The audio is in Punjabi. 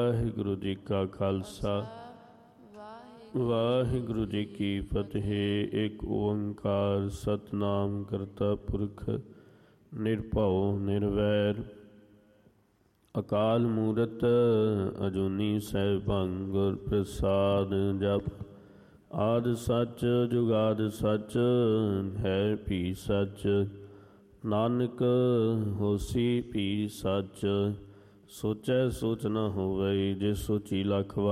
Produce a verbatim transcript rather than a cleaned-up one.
ਵਾਹਿਗੁਰੂ ਜੀ ਕਾ ਖਾਲਸਾ ਵਾਹਿਗੁਰੂ ਜੀ ਕੀ ਫਤਿਹ। ਏਕ ਓੰਕਾਰ ਸਤਿਨਾਮ ਕਰਤਾ ਪੁਰਖ ਨਿਰਭਉ ਨਿਰਵੈਰ ਅਕਾਲ ਮੂਰਤ ਅਜੂਨੀ ਸੈਭੰ ਗੁਰ ਪ੍ਰਸਾਦ ਜਪ। ਆਦਿ ਸੱਚ ਜੁਗਾਦਿ ਸੱਚ ਹੈ ਭੀ ਸੱਚ, ਨਾਨਕ ਹੋਸੀ ਭੀ ਸੱਚ। ਸੋਚੈ ਸੋਚ ਨ ਹੋਵਈ, ਜੇ ਸੋਚੀ ਲੱਖ